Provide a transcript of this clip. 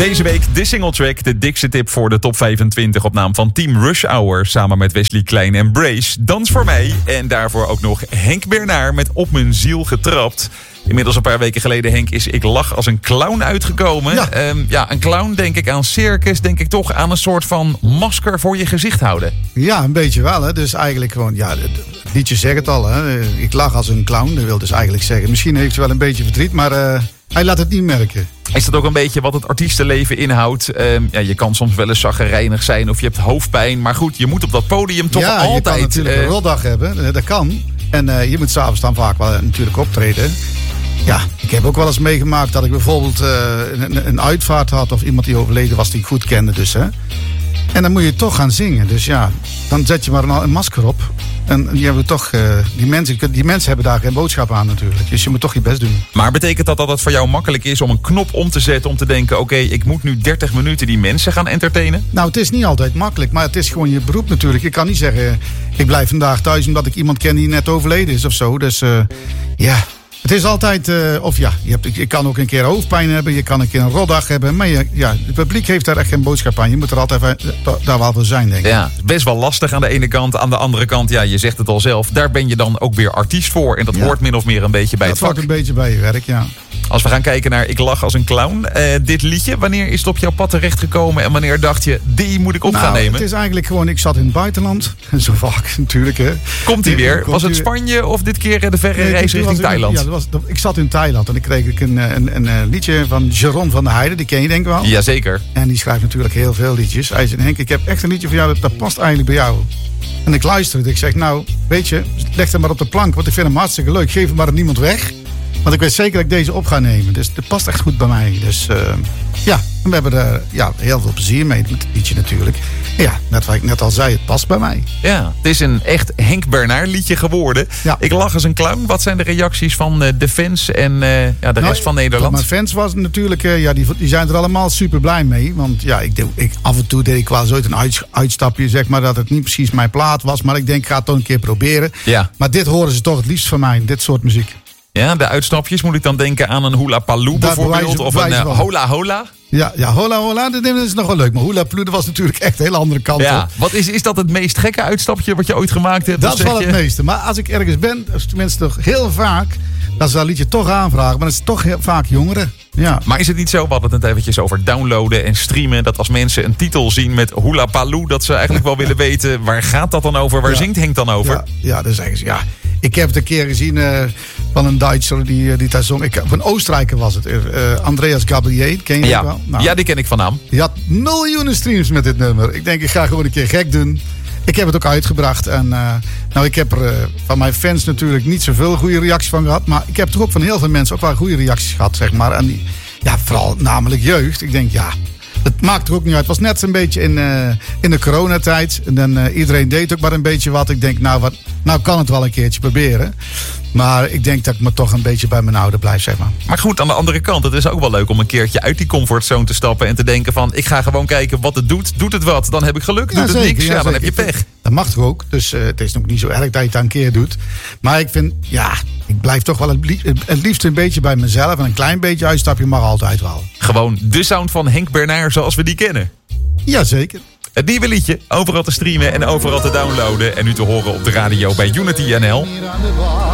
Deze week de singletrack, de dikste tip voor de top 25 op naam van Team Rush Hour. Samen met Wesley Klein en Brace. Dans voor mij. En daarvoor ook nog Henk Bernard met Op mijn ziel getrapt. Inmiddels een paar weken geleden, Henk, is Ik lach als een clown uitgekomen. Ja, een clown, denk ik aan circus, denk ik toch aan een soort van masker voor je gezicht houden. Ja, een beetje wel. Hè. Dus eigenlijk gewoon, ja, het liedje zegt het al. Hè. Ik lach als een clown, dat wil dus eigenlijk zeggen. Misschien heeft hij wel een beetje verdriet, maar hij laat het niet merken. Is dat ook een beetje wat het artiestenleven inhoudt? Je kan soms wel eens chagrijnig zijn of je hebt hoofdpijn. Maar goed, je moet op dat podium toch altijd... je kan natuurlijk een rotdag hebben, dat kan. En je moet s'avonds dan vaak wel natuurlijk optreden. Ja, ik heb ook wel eens meegemaakt dat ik bijvoorbeeld een uitvaart had of iemand die overleden was die ik goed kende. Dus, hè. En dan moet je toch gaan zingen. Dus ja, dan zet je maar een masker op. En die hebben toch, die mensen hebben daar geen boodschap aan natuurlijk. Dus je moet toch je best doen. Maar betekent dat het voor jou makkelijk is om een knop om te zetten om te denken, oké, ik moet nu 30 minuten die mensen gaan entertainen? Nou, het is niet altijd makkelijk, maar het is gewoon je beroep natuurlijk. Je kan niet zeggen, ik blijf vandaag thuis omdat ik iemand ken die net overleden is of zo. Dus ja... Het is altijd, je kan ook een keer hoofdpijn hebben, je kan een keer een rotdag hebben. Maar het publiek heeft daar echt geen boodschap aan. Je moet er altijd daar wel voor zijn, denk ik. Ja, best wel lastig aan de ene kant. Aan de andere kant, ja, je zegt het al zelf, daar ben je dan ook weer artiest voor. En dat hoort min of meer een beetje bij het vak. Dat hoort een beetje bij je werk, ja. Als we gaan kijken naar Ik lach als een clown. Dit liedje, wanneer is het op jouw pad terechtgekomen en wanneer dacht je, die moet ik op gaan nemen? Het is eigenlijk gewoon, ik zat in het buitenland. Zo vaak natuurlijk, hè. Komt hij weer? Was het Spanje of dit keer de verre reis richting Thailand? Ik zat in Thailand en dan kreeg ik een liedje van Jeroen van der Heijden. Die ken je denk ik wel. Jazeker. En die schrijft natuurlijk heel veel liedjes. Hij zei, Henk, ik heb echt een liedje voor jou, dat past eigenlijk bij jou. En ik luisterde. Ik zeg, nou, weet je, leg hem maar op de plank. Want ik vind hem hartstikke leuk. Geef hem maar aan niemand weg. Want ik weet zeker dat ik deze op ga nemen. Dus dat past echt goed bij mij. Dus en we hebben er heel veel plezier mee met het liedje natuurlijk. Ja, net wat ik net al zei, het past bij mij. Ja, het is een echt Henk Bernard liedje geworden. Ja. Ik lach als een clown. Wat zijn de reacties van de fans en de rest van Nederland? Mijn fans was natuurlijk, die zijn er allemaal super blij mee. Want ja, af en toe deed ik wel zoiets een uitstapje, zeg maar, dat het niet precies mijn plaat was. Maar ik denk, ik ga het toch een keer proberen. Ja. Maar dit horen ze toch het liefst van mij, dit soort muziek. Ja, de uitstapjes, moet ik dan denken aan een Hula Paloo bijvoorbeeld? Of een Hola Hola? Ja, Hola Hola, dat is nog wel leuk. Maar Hula Paloo, dat was natuurlijk echt een hele andere kant op. Wat is dat het meest gekke uitstapje wat je ooit gemaakt hebt? Dat is wel het meeste. Maar als ik ergens ben, tenminste toch heel vaak, dan zal een liedje toch aanvragen. Maar dat is toch heel vaak jongeren. Ja. Maar is het niet zo, we hadden het eventjes over downloaden en streamen, dat als mensen een titel zien met Hula Paloo, dat ze eigenlijk wel willen weten, waar gaat dat dan over? Waar zingt Henk dan over? Ja, dan zeggen ze, ik heb het een keer gezien van een Duitser die daar zong. Van Oostenrijker was het. Andreas Gabriel, ken je dat wel? Nou, ja, die ken ik van naam. Die had miljoenen streams met dit nummer. Ik denk, ik ga gewoon een keer gek doen. Ik heb het ook uitgebracht. En ik heb er van mijn fans natuurlijk niet zoveel goede reacties van gehad. Maar ik heb toch ook van heel veel mensen ook wel goede reacties gehad, zeg maar. En vooral namelijk jeugd. Ik denk, het maakt er ook niet uit. Het was net een beetje in de coronatijd. En dan iedereen deed ook maar een beetje wat. Ik denk, nou kan het wel een keertje proberen. Maar ik denk dat ik me toch een beetje bij mijn oude blijf, zeg maar. Maar goed, aan de andere kant, het is ook wel leuk om een keertje uit die comfortzone te stappen en te denken van, ik ga gewoon kijken wat het doet. Doet het wat? Dan heb ik geluk. Doet het niks? Dan heb je pech. Dat mag toch ook? Dus het is nog niet zo erg dat je het een keer doet. Maar ik vind, ik blijf toch wel het liefst een beetje bij mezelf. En een klein beetje uitstapje mag altijd wel. Gewoon de sound van Henk Bernard zoals we die kennen. Jazeker. Het nieuwe liedje, overal te streamen en overal te downloaden. En nu te horen op de radio bij Unity NL.